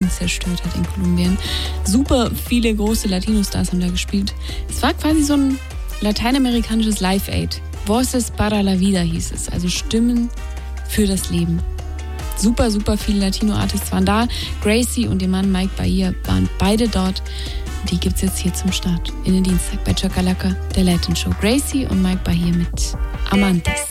zerstört hat in Kolumbien. Super viele große Latino-Stars haben da gespielt. Es war quasi so ein lateinamerikanisches Live-Aid. Voces para la Vida hieß es, also Stimmen für das Leben. Super, super viele Latino-Artists waren da. Gracie und ihr Mann Mike Bahia waren beide dort. Die gibt's jetzt hier zum Start in den Dienstag bei Chakalaka, der Latin Show. Gracie und Mike Bahia mit Amantes.